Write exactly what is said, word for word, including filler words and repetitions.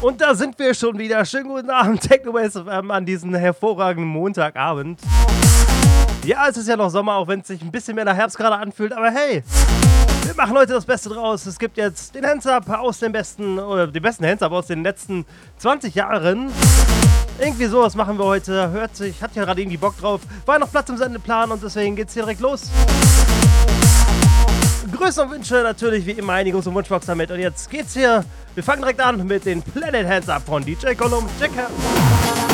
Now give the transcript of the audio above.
Und da sind wir schon wieder. Schönen guten Abend, Technobase F M an diesem hervorragenden Montagabend. Ja, es ist ja noch Sommer, auch wenn es sich ein bisschen mehr nach Herbst gerade anfühlt. Aber hey, wir machen heute das Beste draus. Es gibt jetzt den Hands-Up aus den besten, oder die besten Hands-Up aus den letzten zwanzig Jahren. Irgendwie sowas machen wir heute. Hört sich, hat ja gerade irgendwie Bock drauf. War noch Platz im Sendeplan und deswegen geht's hier direkt los. Grüße und Wünsche natürlich wie immer einiges und Wunschbox damit. Und jetzt geht's hier. Wir fangen direkt an mit den Planet Hands Up von D J Column. Checker.